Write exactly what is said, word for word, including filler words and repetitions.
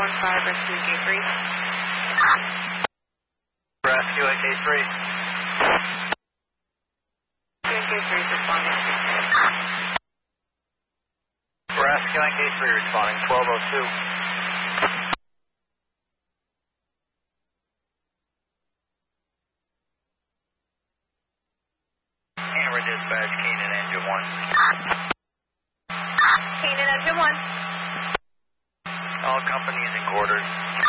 one five, rescue K three. Rescue K three. Rescue K three is responding. Rescue K three responding, twelve oh two. Camera dispatch, Keenan engine one. Keenan engine one. All companies in quarters.